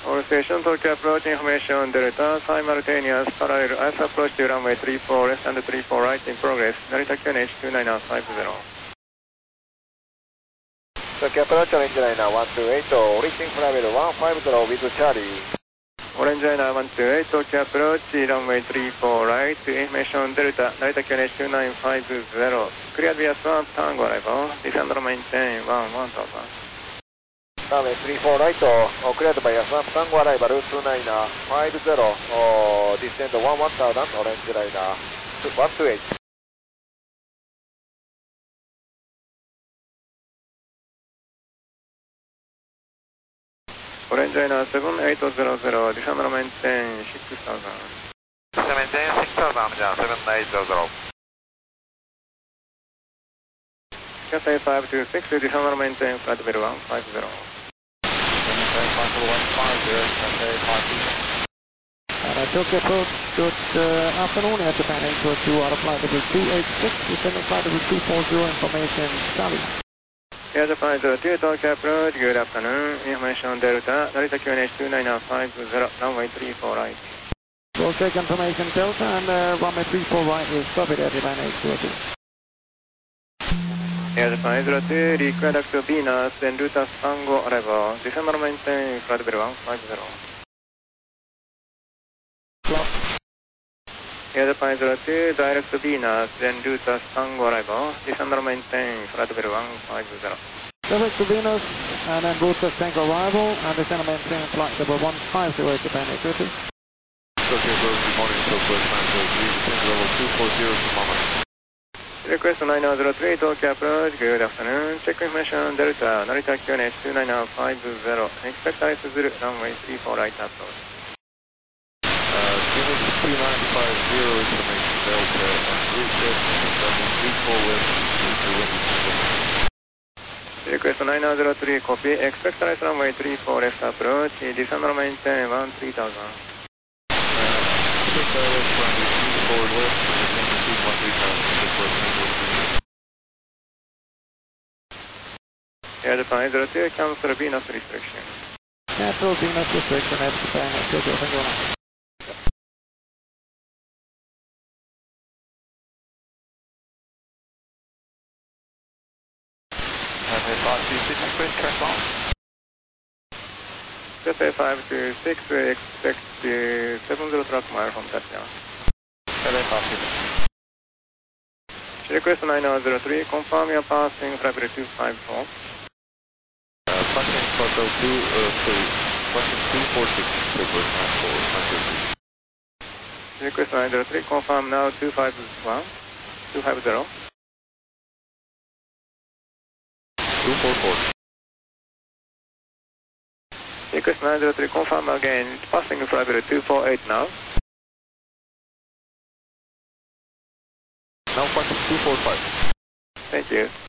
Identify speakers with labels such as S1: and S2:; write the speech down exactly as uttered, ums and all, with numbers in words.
S1: All station, Tokyo approach information, Delta, simultaneous, parallel, I S approach to runway three four left and three four right in progress, Narita Q N H two nine five zero.
S2: Tokyo approach, Orange Liner one two eight, reaching flight level one five zero with Charlie.
S1: Orange Liner one two eight, Tokyo approach, runway three four right, information, Delta, Narita Q N H two nine five zero. Clear via Swamp Tango arrival, descend and maintain one one thousand.
S2: Runway three four right, uh, cleared by Swamp Tango arrival two nine five zero, uh, descend one one thousand, Orange Liner one two eight.
S1: Orange Liner seven eight zero zero, descend and maintain six thousand.
S2: Maintain six thousand, seven eight zero zero.
S1: Cathay five two six, descend and maintain flight level one five zero.
S3: Uh, Tokyo approach, good uh, afternoon, Air Japan eight four two, out of flight level two eight six, descending flight level two four zero, information Charlie.
S1: Air Japan zero two, Tokyo approach, good afternoon, information Delta, Narita Q N H two nine five zero, runway three four right.
S3: We'll take information Delta and uh, runway three four right is stop it, Air Japan eight four two.
S1: Air Japan zero two, request to Venus, then Ruta Tango arrival, descend and maintain flight level one five zero.
S3: Clock.
S1: Air Japan zero two, direct to Venus, then Ruta Tango arrival, descend and maintain flight level one five zero.
S3: Direct to Venus, and then route to Tango arrival, and descend and maintain flight level one five zero, Japan eight four two.
S2: Tokyo approach, good morning, Southwest nine zero three, descend level two four zero to Mama.
S1: Request nine zero three, Tokyo approach, good afternoon, check information Delta, Narita Q N H two nine five zero, expect ice zero, runway three four right approach.
S2: Q N H two nine five zero, information Delta, and route test, runway three four left, to wind descend.
S1: Request nine zero three, copy, expect ice runway three four left approach, descend and maintain one three thousand.
S2: Expect ice runway three four left, descend to two one three thousand.
S1: Air Japan zero two, cancel Venus restriction.
S3: Cancel Venus restriction, Air Japan eight four two, thank you very much.
S2: Cathay five two six, request track long.
S1: Cathay five two six, expect uh, seven zero track mile from touchdown.
S2: Cathay five two six.
S1: Request nine zero three, confirm your passing flight level two five four.
S2: Uh, passing flight level two, uh, sorry, passing two four six, Southwest nine four, nine zero three.
S1: Request nine zero three, confirm now two five one, two five zero.
S2: two four four.
S1: Request nine zero three, confirm again, passing flight level two four eight now.
S2: Now passing two four five.
S1: Thank you.